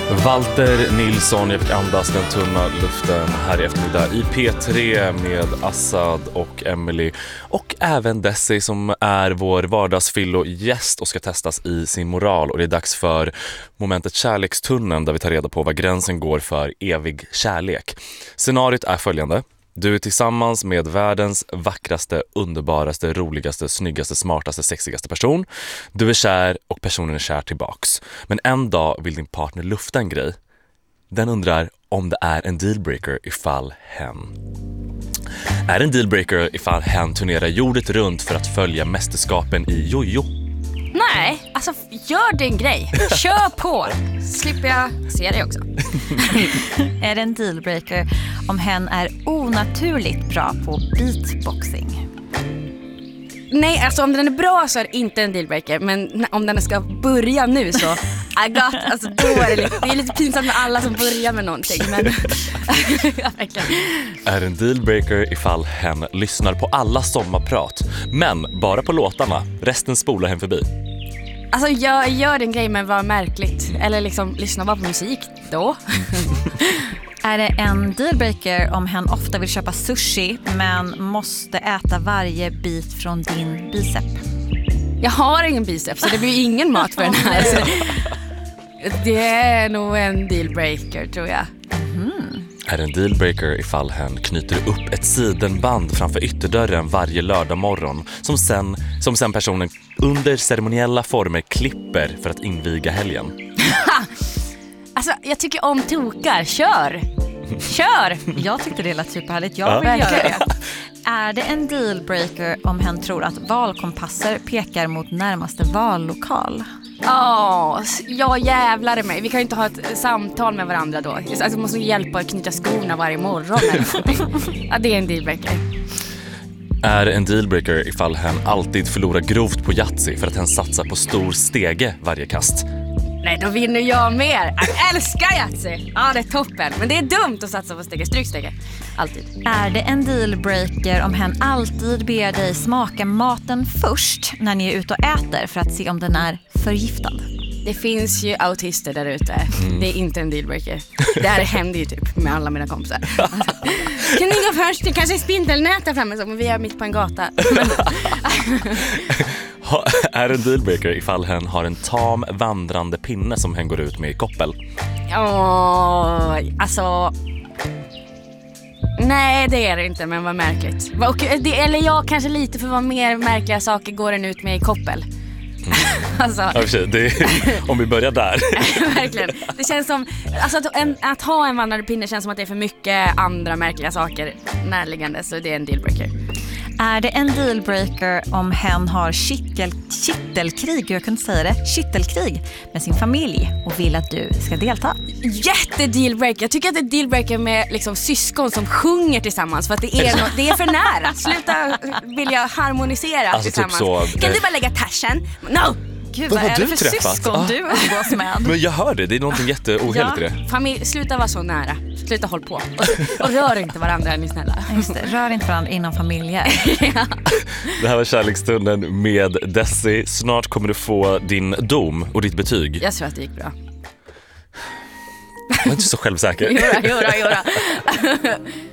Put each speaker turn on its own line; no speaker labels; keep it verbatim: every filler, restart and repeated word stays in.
Walter Nilsson, jag fick andas den tunna luften här i eftermiddag i P tre med Assad och Emily och även Desi som är vår vardagsfillo-gäst och ska testas i sin moral. Och det är dags för momentet kärlekstunneln där vi tar reda på vad gränsen går för evig kärlek. Scenariot är följande. Du är tillsammans med världens vackraste, underbaraste, roligaste, snyggaste, smartaste, sexigaste person. Du är kär och personen är kär tillbaks. Men en dag vill din partner lufta en grej. Den undrar om det är en dealbreaker ifall hen. Är en dealbreaker ifall hen turnerar jordet runt för att följa mästerskapen i jojo?
Nej, alltså gör din grej. Kör på. Slipper jag se dig också.
Är det en dealbreaker om hen är onaturligt bra på beatboxing?
Nej, alltså om den är bra så är det inte en dealbreaker. Men om den ska börja nu så I got, alltså då är det lite, det är lite pinsamt med alla som börjar med någonting. Men ja, verkligen.
Är en dealbreaker ifall hen lyssnar på alla sommarprat, men bara på låtarna. Resten spolar hen förbi.
Alltså jag gör en grej men var märkligt. Eller liksom lyssna bara på musik då.
Är det en dealbreaker om hen ofta vill köpa sushi men måste äta varje bit från din bicep?
Jag har ingen bicep så det blir ingen mat för den här. Så det är nog en dealbreaker tror jag.
Mm.
Är en dealbreaker ifall hen knyter upp ett sidenband framför ytterdörren varje lördag morgon som sen, som sen personen under ceremoniella former klipper för att inviga helgen?
Alltså jag tycker om tokar, kör! Kör!
Jag tyckte det lät superhärligt, jag
Ja.
vill göra det. Är det en dealbreaker om hen tror att valkompasser pekar mot närmaste vallokal?
Ja, jag jävlar mig. Vi kan ju inte ha ett samtal med varandra då. Alltså, vi måste hjälpa att knyta skorna varje morgon eller någonting. Ja, det är en dealbreaker.
Är en dealbreaker ifall hen alltid förlorar grovt på Yatzy för att hen satsar på stor stege varje kast?
Nej, då vinner jag mer. Jag älskar Yatzy. Ja, det är toppen. Men det är dumt att satsa på stege. Strykstege. Alltid.
Är det en dealbreaker om hen alltid ber dig smaka maten först när ni är ute och äter för att se om den är förgiftad?
Det finns ju autister där ute. Mm. Det är inte en dealbreaker. Det här händer ju typ med alla mina kompisar. Kan ni gå först? Det kanske är spindelnät där framme, men vi är mitt på en gata.
Är en dealbreaker ifall hen har en tam vandrande pinne som hen går ut med i koppel?
Åh, alltså... Nej, det är det inte, men vad märkligt. Och det, eller jag kanske lite för vad mer märkliga saker går den ut med i koppel.
Mm.
Alltså.
Ja, för sig, det är, om vi börjar där.
Verkligen. Det känns som alltså att, en, att ha en vandrande pinne känns som att det är för mycket andra märkliga saker närliggande, så det är en dealbreaker.
Är det en dealbreaker om hen har kittel, kittelkrig, jag kunde säga det, kittelkrig med sin familj och vill att du ska delta?
Jättedealbreaker. Jag tycker att det är dealbreaker med liksom syskon som sjunger tillsammans för att det är, no, det är för nära. Sluta vilja harmonisera alltså tillsammans. Typ så, kan du bara lägga tashen? No!
Gud, vad, vad är det för
träffat?
syskon ah. du umgås med?
Men jag hör det, det är någonting jätteoheligt ja. i det.
Familj, sluta vara så nära. Sluta håll på. Och, och rör inte varandra, är ni snälla.
Just det, rör inte varandra inom familjer. Ja.
Det här var kärlekstunden med Desi. Snart kommer du få din dom och ditt betyg.
Jag tror att det gick bra.
Jag är inte så självsäker.
Jura, jura, jura.